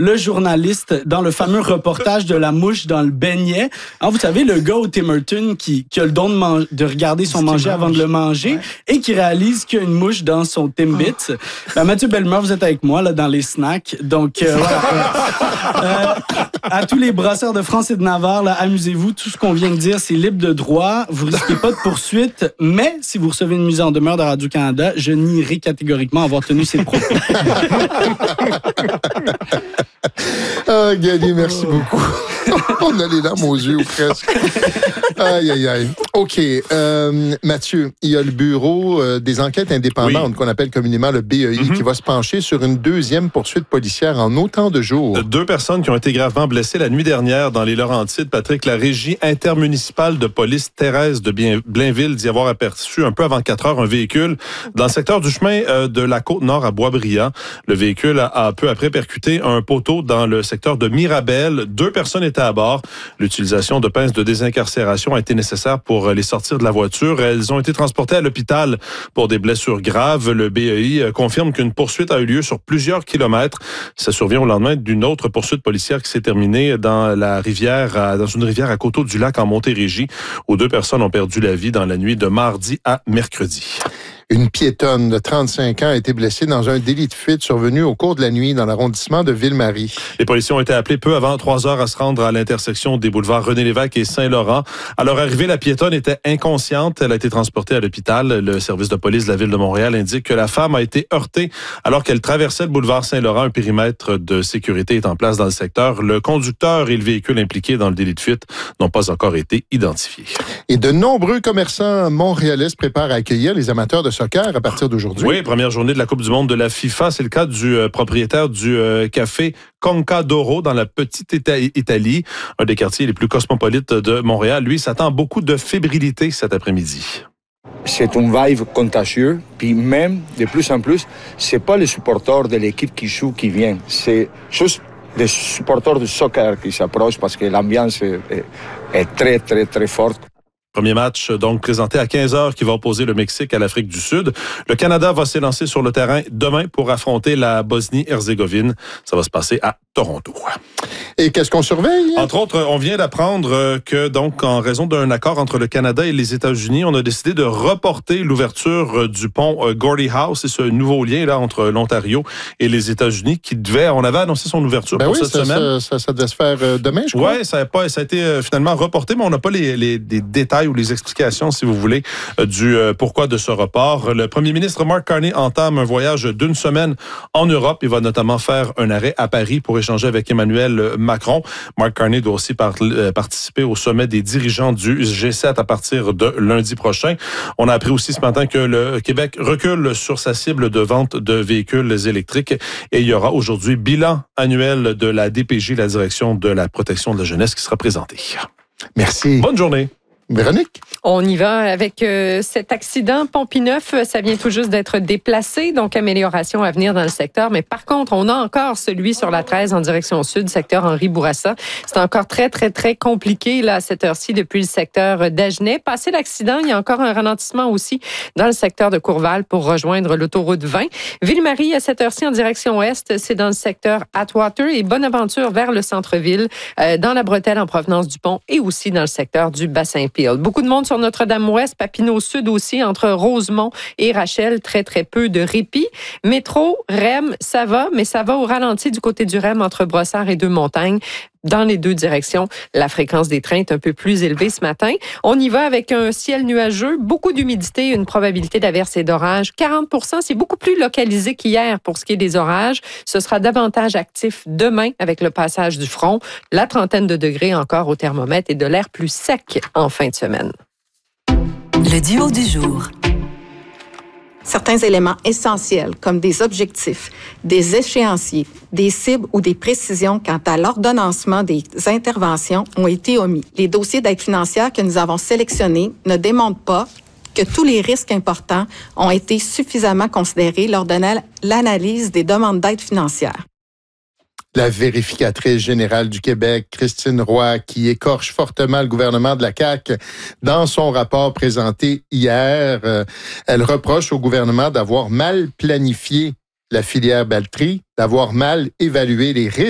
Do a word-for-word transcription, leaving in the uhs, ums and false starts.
le journaliste dans le fameux reportage de la mouche dans le beignet. Alors, vous savez, le gars au Tim Hortons qui, qui a le don de, man- de regarder son manger avant de le manger ouais. et qui réalise qu'il y a une mouche dans son Timbits. Oh. Ben, Mathieu Bellemare, vous êtes avec moi là dans les snacks. Donc, euh, voilà. euh, à tous les brasseurs de France et de Navarre, là, amusez-vous. Tout ce qu'on vient de dire, c'est libre de droit. Vous risquez pas de poursuite. Mais si vous recevez une mise en demeure de Radio-Canada, je nierai catégoriquement avoir tenu ces propos. Ah, Gally, merci beaucoup. On a les larmes aux yeux, ou presque. Aïe, aïe, aïe. OK. Euh, Mathieu, il y a le Bureau euh, des enquêtes indépendantes, oui. qu'on appelle communément le B E I, mm-hmm. qui va se pencher sur une deuxième poursuite policière en autant de jours. Deux personnes qui ont été gravement blessées la nuit dernière dans les Laurentides. Patrick, la régie intermunicipale de police Thérèse de Blainville dit avoir aperçu un peu avant quatre heures un véhicule dans le secteur du chemin euh, de la Côte-Nord à Boisbriand. Le véhicule a, a peu après percuté un poteau dans le secteur de Mirabel. Deux personnes étaient à bord. L'utilisation de pinces de désincarcération a été nécessaire pour les sortir de la voiture. Elles ont été transportées à l'hôpital pour des blessures graves. Le B E I confirme qu'une poursuite a eu lieu sur plusieurs kilomètres. Ça survient au lendemain d'une autre poursuite policière qui s'est terminée dans la rivière, dans une rivière à Coteau-du-Lac en Montérégie, où deux personnes ont perdu la vie dans la nuit de mardi à mercredi. Une piétonne de trente-cinq ans a été blessée dans un délit de fuite survenu au cours de la nuit dans l'arrondissement de Ville-Marie. Les policiers ont été appelés peu avant trois heures à se rendre à l'intersection des boulevards René-Lévesque et Saint-Laurent. À leur arrivée, la piétonne était inconsciente. Elle a été transportée à l'hôpital. Le service de police de la Ville de Montréal indique que la femme a été heurtée alors qu'elle traversait le boulevard Saint-Laurent. Un périmètre de sécurité est en place dans le secteur. Le conducteur et le véhicule impliqué dans le délit de fuite n'ont pas encore été identifiés. Et de nombreux commerçants montréalais se préparent à accueillir les amateurs de soccer à partir d'aujourd'hui. Oui, première journée de la Coupe du monde de la FIFA. C'est le cas du euh, propriétaire du euh, café Conca d'Oro dans la petite Ita- Italie, un des quartiers les plus cosmopolites de Montréal. Lui s'attend à beaucoup de fébrilité cet après-midi. C'est un vibe contagieux, puis même, de plus en plus, c'est pas les supporters de l'équipe qui joue qui viennent, c'est juste des supporters de soccer qui s'approchent parce que l'ambiance est, est, est très, très, très forte. Premier match donc présenté à quinze heures qui va opposer le Mexique à l'Afrique du Sud. Le Canada va s'élancer sur le terrain demain pour affronter la Bosnie-Herzégovine. Ça va se passer à Toronto. Et qu'est-ce qu'on surveille? Entre autres, on vient d'apprendre que, donc, en raison d'un accord entre le Canada et les États-Unis, on a décidé de reporter l'ouverture du pont Gordie Howe. C'est ce nouveau lien là entre l'Ontario et les États-Unis qui devait, on avait annoncé son ouverture ben pour oui, cette ça, semaine. Ça, ça, ça devait se faire demain, je crois. Oui, ça a pas, ça a été finalement reporté, mais on n'a pas les, les, les détails ou les explications, si vous voulez, du pourquoi de ce report. Le premier ministre Mark Carney entame un voyage d'une semaine en Europe. Il va notamment faire un arrêt à Paris pour échanger avec Emmanuel Macron. Mark Carney doit aussi par, euh, participer au sommet des dirigeants du G sept à partir de lundi prochain. On a appris aussi ce matin que le Québec recule sur sa cible de vente de véhicules électriques et il y aura aujourd'hui bilan annuel de la D P J, la direction de la protection de la jeunesse, qui sera présenté. Merci. Bonne journée. Véronique? On y va avec euh, cet accident Pont-Pineuf. Ça vient tout juste d'être déplacé, donc amélioration à venir dans le secteur. Mais par contre, on a encore celui sur la treize en direction sud, secteur Henri-Bourassa. C'est encore très, très, très compliqué là, à cette heure-ci depuis le secteur d'Agenais. Passé l'accident, il y a encore un ralentissement aussi dans le secteur de Courval pour rejoindre l'autoroute vingt. Ville-Marie, à cette heure-ci en direction est, c'est dans le secteur Atwater et Bonaventure vers le centre-ville, euh, dans la bretelle en provenance du pont et aussi dans le secteur du Bassin-Peel. Beaucoup de monde sur Notre-Dame-Ouest, Papineau-Sud aussi, entre Rosemont et Rachel, très, très peu de répit. Métro, R E M, ça va, mais ça va au ralenti du côté du R E M entre Brossard et Deux-Montagnes. Dans les deux directions, la fréquence des trains est un peu plus élevée ce matin. On y va avec un ciel nuageux, beaucoup d'humidité, une probabilité d'averse et d'orage. quarante pour cent, c'est beaucoup plus localisé qu'hier pour ce qui est des orages. Ce sera davantage actif demain avec le passage du front. La trentaine de degrés encore au thermomètre et de l'air plus sec en fin de semaine. Le duo du jour. Certains éléments essentiels, comme des objectifs, des échéanciers, des cibles ou des précisions quant à l'ordonnancement des interventions, ont été omis. Les dossiers d'aide financière que nous avons sélectionnés ne démontrent pas que tous les risques importants ont été suffisamment considérés lors de l'analyse des demandes d'aide financière. La vérificatrice générale du Québec, Christine Roy, qui écorche fortement le gouvernement de la C A Q dans son rapport présenté hier. Euh, elle reproche au gouvernement d'avoir mal planifié la filière batterie, d'avoir mal évalué les risques